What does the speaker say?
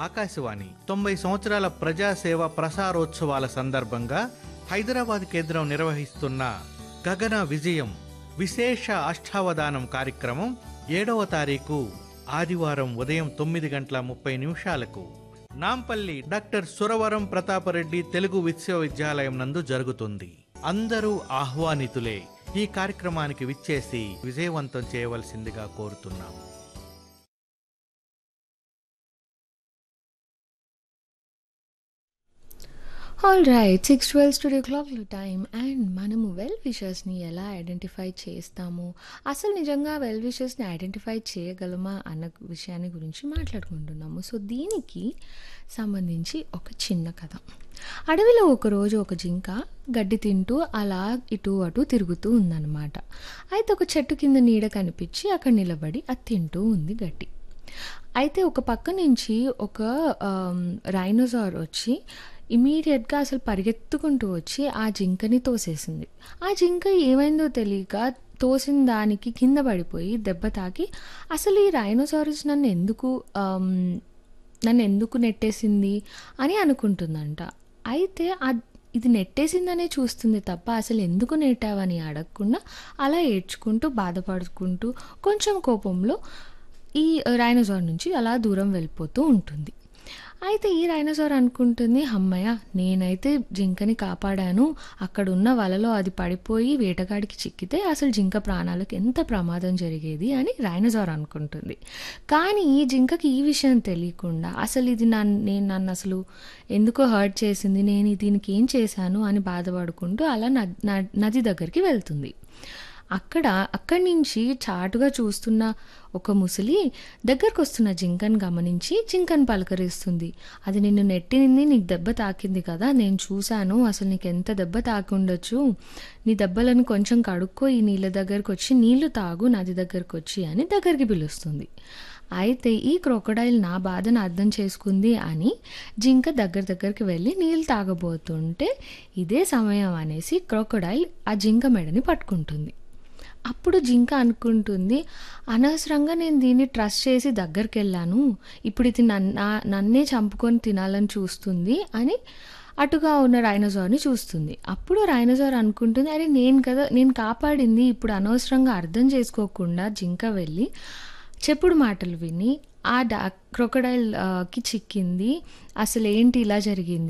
ఆకాశవాణి 90 సంవత్సరాల ప్రజాసేవ ప్రసారోత్సవాల సందర్భంగా హైదరాబాద్ కేంద్రం నిర్వహిస్తున్న గగన విజయం విశేష అష్టావధానం కార్యక్రమం 7వ తారీఖు ఆదివారం ఉదయం 9:30 నాంపల్లి డాక్టర్ సురవరం ప్రతాపరెడ్డి తెలుగు విశ్వవిద్యాలయం నందు జరుగుతుంది. అందరూ ఆహ్వానితులే. ఈ కార్యక్రమానికి విచ్చేసి విజయవంతం చేయవలసిందిగా కోరుతున్నాం. All right, 6:12 studio clock time. And మనము వెల్ విషర్స్ని ఎలా ఐడెంటిఫై చేస్తాము, అసలు నిజంగా వెల్ విషర్స్ని ఐడెంటిఫై చేయగలమా అన్న విషయాన్ని గురించి మాట్లాడుకుంటున్నాము. సో దీనికి సంబంధించి ఒక చిన్న కథ. అడవిలో ఒకరోజు ఒక జింక గడ్డి తింటూ అలా ఇటు అటు తిరుగుతూ ఉందన్నమాట. అయితే ఒక చెట్టు కింద నీడ కనిపించి అక్కడ నిలబడి అది తింటూ ఉంది గడ్డి. అయితే ఒక పక్క నుంచి ఒక రైనోసార్ వచ్చి ఇమీడియట్గా అసలు పరిగెత్తుకుంటూ వచ్చి ఆ జింకని తోసేసింది. ఆ జింక ఏమైందో తెలియక తోసిన దానికి కింద పడిపోయి దెబ్బ తాకి అసలు ఈ రైనోసారస్ నన్ను ఎందుకు నెట్టేసింది అని అనుకుంటుందంట. అయితే ఇది నెట్టేసిందనే చూస్తుంది తప్ప అసలు ఎందుకు నెట్టావని అడగకుండా అలా ఏడ్చుకుంటూ బాధపడుకుంటూ కొంచెం కోపంలో ఈ రైనోసార్ నుంచి అలా దూరం వెళ్ళిపోతూ ఉంటుంది. అయితే ఈ రైనోసార్ అనుకుంటుంది, అమ్మయ్య నేనైతే జింకని కాపాడాను, అక్కడున్న వలలో అది పడిపోయి వేటగాడికి చిక్కితే అసలు జింక ప్రాణాలకు ఎంత ప్రమాదం జరిగేది అని రైనోసార్ అనుకుంటుంది. కానీ ఈ జింకకి ఈ విషయం తెలియకుండా అసలు ఇది నన్ను అసలు ఎందుకో హర్ట్ చేసింది, నేను దీనికి ఏం చేశాను అని బాధపడుకుంటూ అలా నది దగ్గరికి వెళ్తుంది. అక్కడి నుంచి చాటుగా చూస్తున్న ఒక ముసలి దగ్గరకు వస్తున్న జింకను గమనించి జింకను పలకరిస్తుంది. అది నిన్ను నెట్టింది, నీకు దెబ్బ తాకింది కదా, నేను చూశాను, అసలు నీకు ఎంత దెబ్బ తాకి ఉండొచ్చు, నీ దెబ్బలను కొంచెం కడుక్కో, ఈ నీళ్ళ దగ్గరకు వచ్చి నీళ్లు తాగు నది దగ్గరకు వచ్చి అని దగ్గరికి పిలుస్తుంది. అయితే ఈ క్రొకడైల్ నా బాధను అర్థం చేసుకుంది అని జింక దగ్గరికి వెళ్ళి నీళ్ళు తాగబోతుంటే ఇదే సమయం అనేసి క్రొకడైల్ ఆ జింక మెడని పట్టుకుంటుంది. అప్పుడు జింక అనుకుంటుంది, అనవసరంగా నేను దీన్ని ట్రస్ట్ చేసి దగ్గరికి వెళ్ళాను, ఇప్పుడు ఇది నన్నే చంపుకొని తినాలని చూస్తుంది అని అటుగా ఉన్న రైనోసార్ని చూస్తుంది. అప్పుడు రైనోసార్ అనుకుంటుంది, అరే నేను కాపాడింది, ఇప్పుడు అనవసరంగా అర్థం చేసుకోకుండా జింక వెళ్ళి చెప్పుడు మాటలు విని ఆ క్రొకడైల్కి చిక్కింది, అసలు ఏంటి ఇలా జరిగింది